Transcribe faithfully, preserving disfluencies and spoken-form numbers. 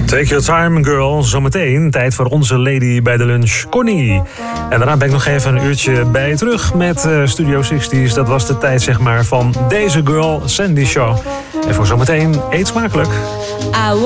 Take your time, girl. Zometeen tijd voor onze lady bij de lunch, Connie. En daarna ben ik nog even een uurtje bij je terug met uh, Studio zestig's. Dat was de tijd, zeg maar, van deze girl, Sandy Shaw. En voor zometeen, eet smakelijk.